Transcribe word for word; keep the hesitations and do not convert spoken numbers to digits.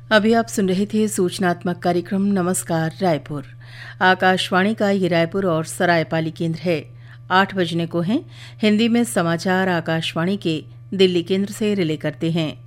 अभी आप सुन रहे थे सूचनात्मक कार्यक्रम नमस्कार रायपुर। आकाशवाणी का ये रायपुर और सरायपाली केंद्र है। आठ बजने को हैं हिंदी में समाचार आकाशवाणी के दिल्ली केंद्र से रिले करते हैं।